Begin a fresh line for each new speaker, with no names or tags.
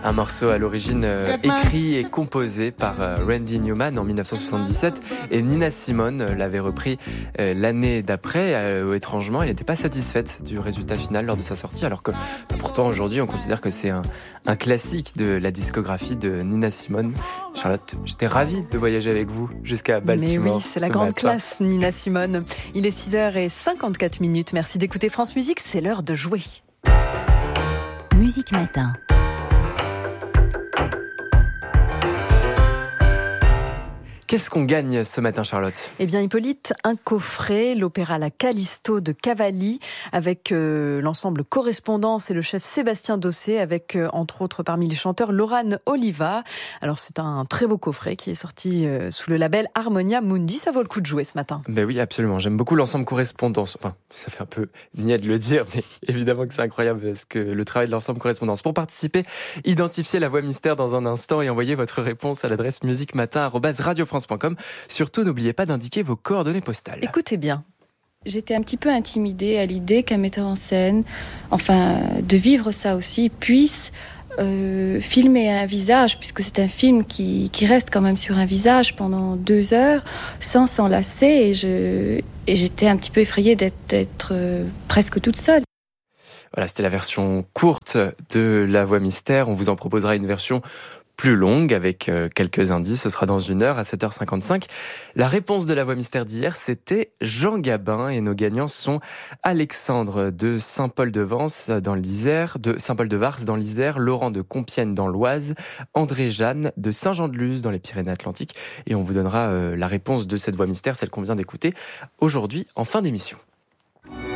Un morceau à l'origine écrit et composé par Randy Newman en 1977 et Nina Simone l'avait repris l'année d'après. Étrangement, elle n'était pas satisfaite du résultat final lors de sa sortie, alors que pourtant aujourd'hui on considère que c'est un classique de la discographie de Nina Simone. Charlotte, j'étais ravie de voyager avec vous jusqu'à Baltimore.
Mais oui, c'est la grande classe, Nina Simone. Il est 6h54. Merci d'écouter France Musique, c'est l'heure de jouer.
Musique Matin.
Qu'est-ce qu'on gagne ce matin, Charlotte ?
Eh bien, Hippolyte, un coffret, l'opéra La Callisto de Cavalli, avec l'ensemble Correspondance et le chef Sébastien Dossé, avec entre autres parmi les chanteurs Laurane Oliva. Alors, c'est un très beau coffret qui est sorti sous le label Harmonia Mundi. Ça vaut le coup de jouer ce matin.
Ben oui, absolument. J'aime beaucoup l'ensemble Correspondance. Enfin, ça fait un peu niais de le dire, mais évidemment que c'est incroyable le travail de l'ensemble Correspondance. Pour participer, identifiez la voix mystère dans un instant et envoyez votre réponse à l'adresse musiquematin@radiofrance.com. Surtout, n'oubliez pas d'indiquer vos coordonnées postales.
Écoutez bien.
J'étais un petit peu intimidée à l'idée qu'un metteur en scène, enfin de vivre ça aussi, puisse filmer un visage, puisque c'est un film qui reste quand même sur un visage pendant 2 heures, sans s'enlacer, et j'étais un petit peu effrayée d'être presque toute seule.
Voilà, c'était la version courte de La Voix Mystère. On vous en proposera une version plus longue avec quelques indices. Ce sera dans 1 heure à 7h55. La réponse de La Voix Mystère d'hier, c'était Jean Gabin, et nos gagnants sont Alexandre de Saint-Paul-de-Vence dans l'Isère, de Saint-Paul-de-Vars dans l'Isère, Laurent de Compiègne dans l'Oise, André-Jeanne de Saint-Jean-de-Luz dans les Pyrénées-Atlantiques, et on vous donnera la réponse de cette Voix Mystère, celle qu'on vient d'écouter aujourd'hui en fin d'émission.